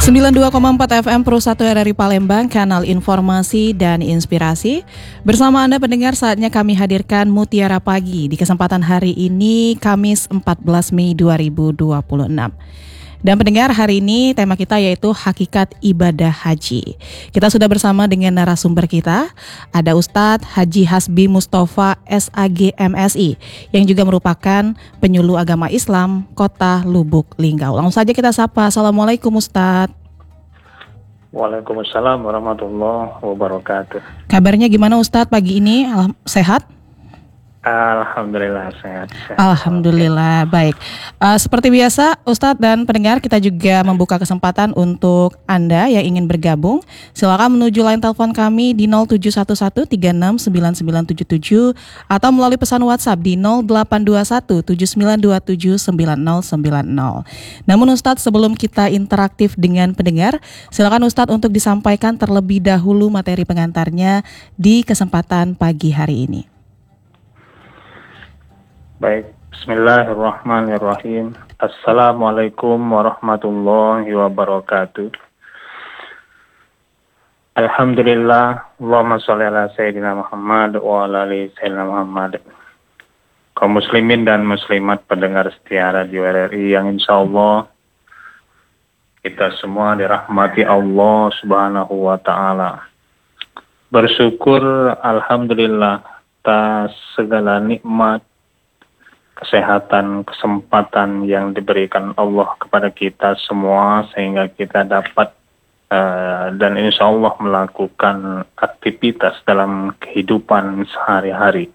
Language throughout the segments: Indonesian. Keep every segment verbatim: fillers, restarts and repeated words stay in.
sembilan puluh dua koma empat F M Pro satu R R I Palembang, kanal informasi dan inspirasi. Bersama Anda pendengar, saatnya kami hadirkan Mutiara Pagi di kesempatan hari ini, Kamis empat belas Mei dua ribu dua puluh enam. Dan pendengar, hari ini tema kita yaitu hakikat ibadah haji. Kita sudah bersama dengan narasumber kita, ada Ustadz Haji Hasbi Mustafa S A G M S I, yang juga merupakan penyuluh agama Islam Kota Lubuk Linggau. Langsung saja kita sapa. Assalamualaikum Ustadz. Waalaikumsalam warahmatullahi wabarakatuh. Kabarnya gimana Ustadz pagi ini? Sehat? Alhamdulillah sehat. sehat. Alhamdulillah, baik. Uh, seperti biasa, Ustadz dan pendengar, kita juga membuka kesempatan untuk Anda yang ingin bergabung. Silakan menuju line telepon kami di nol tujuh satu satu tiga enam sembilan sembilan tujuh tujuh atau melalui pesan WhatsApp di nol delapan dua satu tujuh sembilan dua tujuh sembilan nol sembilan nol. Namun Ustadz, sebelum kita interaktif dengan pendengar, silakan Ustadz untuk disampaikan terlebih dahulu materi pengantarnya di kesempatan pagi hari ini. Baik, bismillahirrahmanirrahim. Assalamualaikum warahmatullahi wabarakatuh. Alhamdulillah, Allahumma sholli ala Sayyidina Muhammad wa ala ali Sayyidina Muhammad. Kaum muslimin dan muslimat pendengar setia Radio R R I yang insya Allah kita semua dirahmati Allah subhanahu wa ta'ala. Bersyukur Alhamdulillah atas segala nikmat, kesehatan, kesempatan yang diberikan Allah kepada kita semua sehingga kita dapat uh, dan insya Allah melakukan aktivitas dalam kehidupan sehari-hari.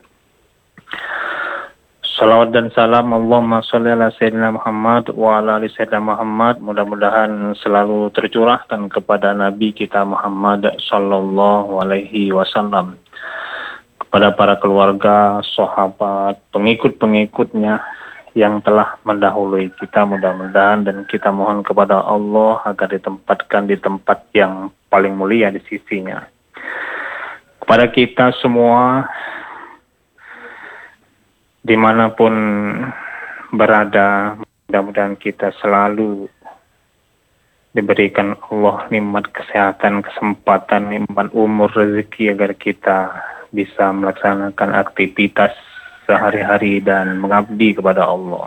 Salawat dan salam Allahumma sholli ala Sayyidina Muhammad wa ala ali Sayyidina Muhammad mudah-mudahan selalu tercurahkan kepada Nabi kita Muhammad sallallahu alaihi wasallam, pada para keluarga, sahabat, pengikut-pengikutnya yang telah mendahului kita, mudah-mudahan dan kita mohon kepada Allah agar ditempatkan di tempat yang paling mulia di sisinya. Kepada kita semua, dimanapun berada, mudah-mudahan kita selalu diberikan Allah nikmat kesehatan, kesempatan, nikmat umur, rezeki agar kita bisa melaksanakan aktivitas sehari-hari dan mengabdi kepada Allah.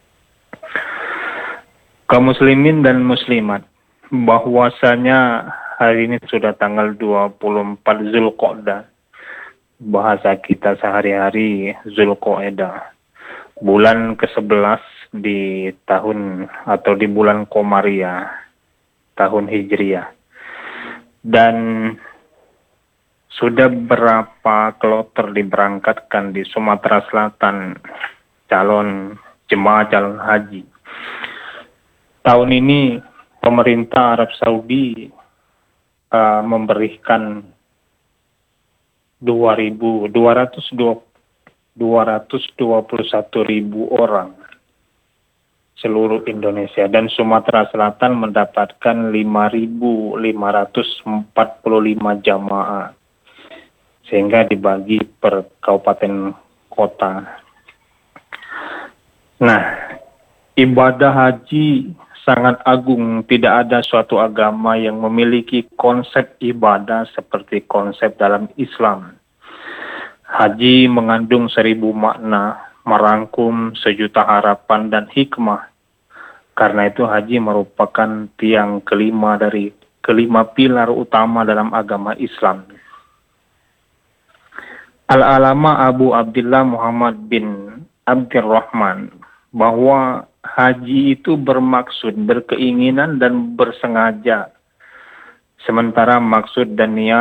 Kaum muslimin dan muslimat, bahwasanya hari ini sudah tanggal dua puluh empat Zulqa'dah. Bahasa kita sehari-hari Zulqa'dah. Bulan kesebelas di tahun atau di bulan Komariah, tahun Hijriah. Dan sudah berapa kloter diberangkatkan di Sumatera Selatan calon jemaah calon haji. Tahun ini pemerintah Arab Saudi uh, memberikan dua ratus dua puluh satu ribu orang seluruh Indonesia, dan Sumatera Selatan mendapatkan lima ribu lima ratus empat puluh lima jamaah, sehingga dibagi per kabupaten kota. Nah, ibadah haji sangat agung. Tidak ada suatu agama yang memiliki konsep ibadah seperti konsep dalam Islam. Haji mengandung seribu makna, merangkum sejuta harapan dan hikmah. Karena itu haji merupakan tiang kelima dari kelima pilar utama dalam agama Islam. Al-Alama Abu Abdillah Muhammad bin Abdurrahman bahwa haji itu bermaksud, berkeinginan dan bersengaja. Sementara maksud dan niat